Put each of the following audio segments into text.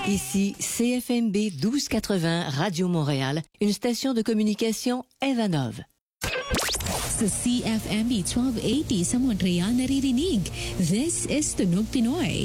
Ici CFMB 1280 Radio Montréal, une station de communication Evanov. Sa CFMB 1280 sa Montreal naririnig. This is Tunog Pinoy.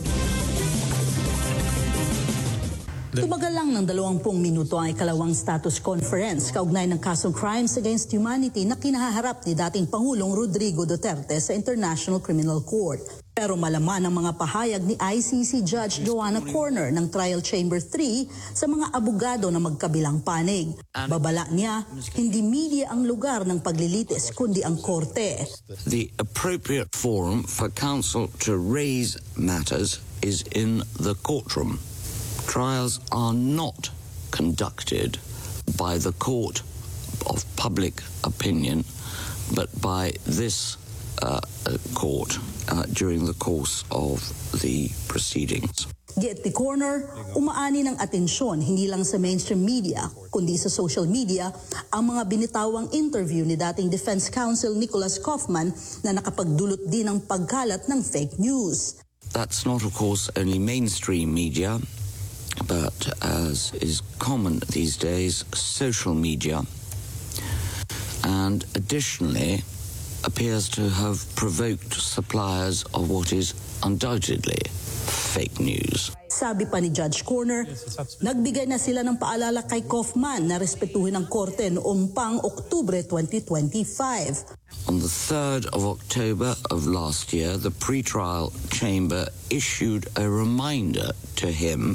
Tumagal lang ng 20 minuto ang ikalawang status conference kaugnay ng kasong crimes against humanity na kinaharap ni dating Pangulong Rodrigo Duterte sa International Criminal Court. Pero malaman ang mga pahayag ni ICC Judge Joanna Corner ng Trial Chamber 3 sa mga abogado na magkabilang panig. Babala niya, hindi media ang lugar ng paglilitis kundi ang korte. The appropriate forum for counsel to raise matters is in the courtroom. Trials are not conducted by the court of public opinion, but by this court during the course of the proceedings. Giit ni Corner, umaani ng atensyon hindi lang sa mainstream media, kundi sa social media, ang mga binitawang interview ni dating Defense Counsel Nicholas Kaufman na nakapagdulot din ng pagkalat ng fake news. That's not, of course, only mainstream media, but as is common these days, social media, and additionally appears to have provoked suppliers of what is undoubtedly fake news. Sabi pa ni Judge Corner, nagbigay na sila ng paalala kay Kaufman na respetuhin ang korte noong pang Oktubre 2025. On the 3rd of October of last year, the pretrial chamber issued a reminder to him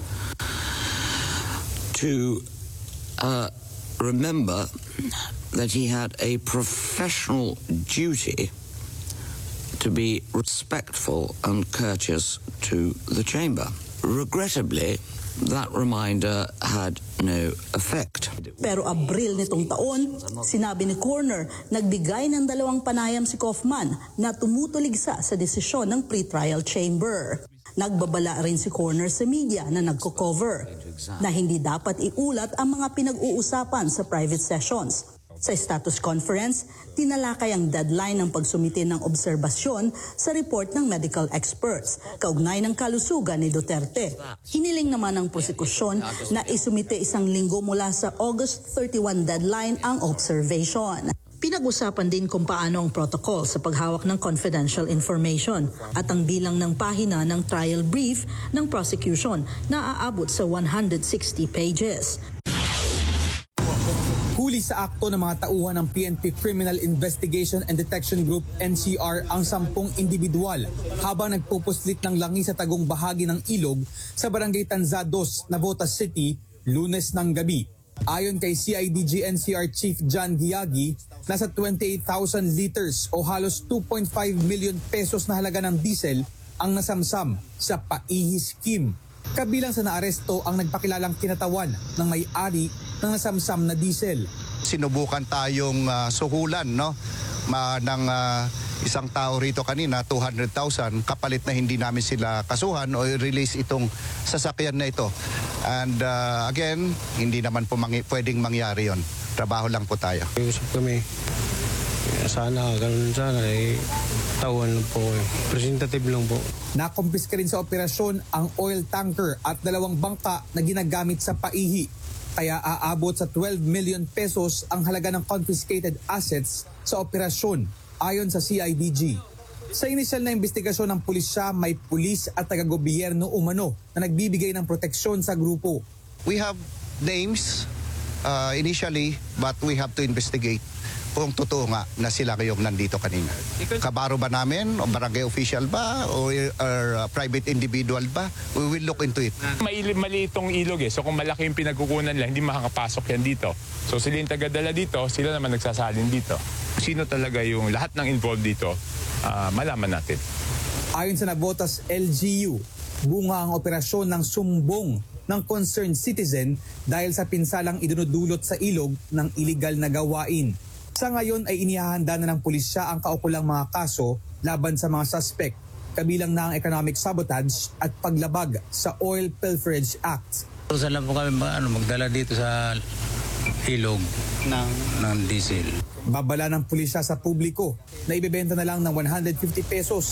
to remember that he had a professional duty to be respectful and courteous to the chamber. Regrettably, that reminder had no effect. Pero Abril nitong taon, sinabi ni Corner, nagbigay ng 2 panayam si Kaufman na tumutuligsa sa desisyon ng pretrial chamber. Nagbabala rin si Corner sa media na nagko-cover na hindi dapat iulat ang mga pinag-uusapan sa private sessions. Sa status conference, tinalakay ang deadline ng pagsumite ng obserbasyon sa report ng medical experts kaugnay ng kalusugan ni Duterte. Hiniling naman ng prosekusyon na isumite 1 linggo mula sa August 31 deadline ang observation. Pinag-usapan din kung paano ang protocol sa paghawak ng confidential information at ang bilang ng pahina ng trial brief ng prosecution na aabot sa 160 pages. Huli sa akto ng mga tauhan ng PNP Criminal Investigation and Detection Group NCR ang 10 individual habang nagpupuslit ng langi sa tagong bahagi ng ilog sa Barangay Tanzados, Navotas City, Lunes ng gabi. Ayon kay CIDG NCR Chief John Giagi, nasa 28,000 liters o halos 2.5 million pesos na halaga ng diesel ang nasamsam sa Paihi Scheme. Kabilang sa naaresto ang nagpakilalang kinatawan ng may-ari ng nasamsam na diesel. Sinubukan tayong suhulan ng isang tao rito kanina, 200,000, kapalit na hindi namin sila kasuhan o release itong sasakyan na ito. And again, hindi naman po pwedeng mangyari yon. Trabaho lang po tayo. Usap kami. Sana, ganun sana. Tawan lang po. Presentative lang po. Nakumpiska rin sa operasyon ang oil tanker at 2 bangka na ginagamit sa Paihi. Kaya aabot sa 12 million pesos ang halaga ng confiscated assets sa operasyon ayon sa CIDG. Sa inisyal na investigasyon ng pulisya, may pulis at taga-gobyerno umano na nagbibigay ng proteksyon sa grupo. We have names initially, but we have to investigate kung totoo nga na sila kayong nandito kanina. Kabaro ba namin, o barangay official ba, or private individual ba? We will look into it. Mali itong ilog so kung malaki yung pinagkukunan lang, hindi makakapasok yan dito. So sila yung tagadala dito, sila naman nagsasalin dito. Sino talaga yung lahat ng involved dito, malaman natin. Ayon sa Navotas LGU, bunga ang operasyon ng sumbong ng concerned citizen dahil sa pinsalang idinudulot sa ilog ng iligal na gawain. Sa ngayon ay inihahanda na ng pulisya ang kaukulang mga kaso laban sa mga suspect, kabilang na ang economic sabotage at paglabag sa Oil Pilferage Act. Saan lang po kami magdala dito sa ilog ng diesel. Babala ng pulisya sa publiko na ibebenta na lang ng 150 pesos